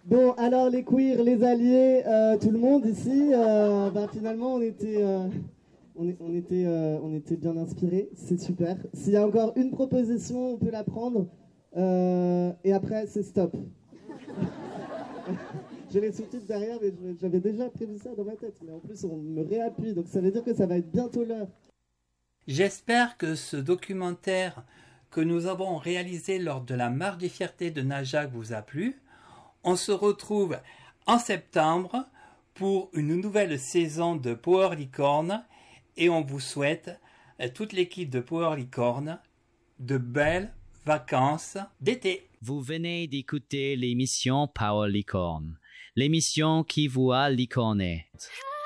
Bon, alors les queers, les alliés, tout le monde ici, finalement on était bien inspirés, c'est super. S'il y a encore une proposition, on peut la prendre, et après c'est stop. J'ai les sous-titres derrière, mais j'avais déjà prévu ça dans ma tête, mais en plus on me réappuie, donc ça veut dire que ça va être bientôt l'heure. J'espère que ce documentaire que nous avons réalisé lors de la Marche des Fiertés de Najac vous a plu. On se retrouve en septembre pour une nouvelle saison de Power Licorne et on vous souhaite, toute l'équipe de Power Licorne, de belles vacances d'été. Vous venez d'écouter l'émission Power Licorne, l'émission qui vous a licorné.